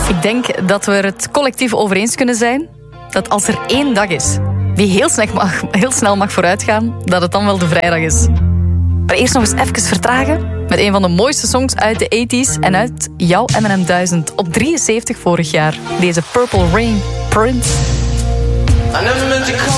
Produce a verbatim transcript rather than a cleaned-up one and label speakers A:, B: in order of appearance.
A: Ik denk dat we er het collectief over eens kunnen zijn dat als er één dag is die heel snel mag, heel snel mag vooruitgaan, dat het dan wel de vrijdag is. Maar eerst nog eens even vertragen met een van de mooiste songs uit de tachtiger jaren en uit jouw M en M duizend op drieënzeventig vorig jaar. Deze Purple Rain, Prince.